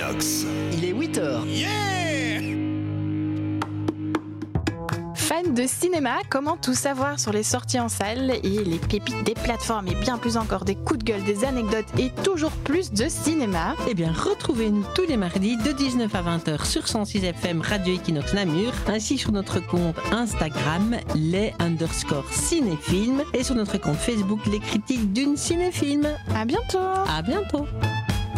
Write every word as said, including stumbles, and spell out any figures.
Equinox. Il est huit heures. Yeah! Fan de cinéma, comment tout savoir sur les sorties en salle et les pépites des plateformes et bien plus encore des coups de gueule, des anecdotes et toujours plus de cinéma? Eh bien, retrouvez-nous tous les mardis de dix-neuf à vingt heures sur cent six F M Radio Equinox Namur, ainsi sur notre compte Instagram, les underscore cinéphiles, et sur notre compte Facebook, les critiques d'une cinéfilm. À bientôt! À bientôt!